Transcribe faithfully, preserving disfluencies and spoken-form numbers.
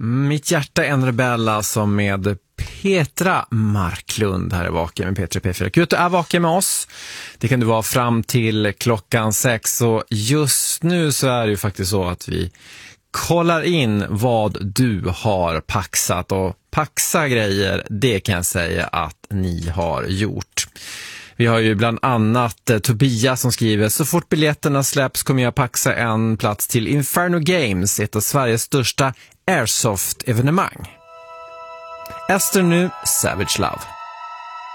Mitt hjärta är en rebell alltså med Petra Marklund här är vaken med Petra P fyra. Kul att du är vaken med oss. Det kan du vara fram till klockan sex. Och just nu så är det ju faktiskt så att vi kollar in vad du har paxat. Och paxa grejer, det kan jag säga att ni har gjort. Vi har ju bland annat eh, Tobias som skriver: så fort biljetterna släpps kommer jag paxa en plats till Inferno Games, ett av Sveriges största airsoft-evenemang. Ester nu, Savage Love.